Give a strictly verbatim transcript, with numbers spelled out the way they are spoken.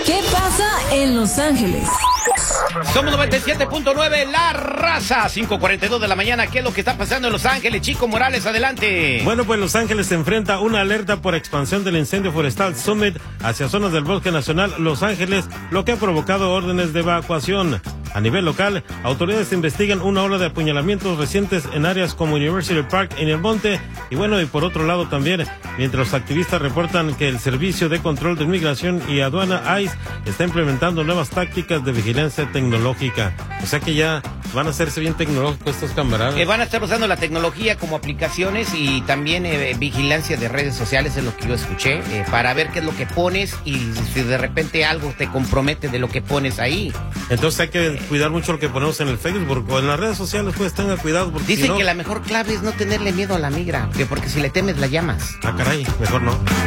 ¿Qué pasa en Los Ángeles? Somos noventa y siete punto nueve, La Raza, cinco cuarenta y dos de la mañana. ¿Qué es lo que está pasando en Los Ángeles? Chico Morales, adelante. Bueno, pues Los Ángeles se enfrenta a una alerta por expansión del incendio forestal Summit hacia zonas del Bosque Nacional Los Ángeles, lo que ha provocado órdenes de evacuación. A nivel local, autoridades investigan una ola de apuñalamientos recientes en áreas como University Park en el Monte. Y bueno, y por otro lado también, mientras los activistas reportan que el Servicio de Control de Inmigración y Aduana I C E está implementando nuevas tácticas de vigilancia tecnológica. O sea que ya van a hacerse bien tecnológicos estos camaradas. Eh, van a estar usando la tecnología como aplicaciones y también eh, vigilancia de redes sociales, es lo que yo escuché, eh, para ver qué es lo que pones y si de repente algo te compromete de lo que pones ahí. Entonces hay que cuidar mucho lo que ponemos en el Facebook o en las redes sociales, pues tengan cuidado. Porque Dicen si no... que la mejor clave es no tenerle miedo a la migra, que porque si le temes la llamas. Ah, caray, mejor no.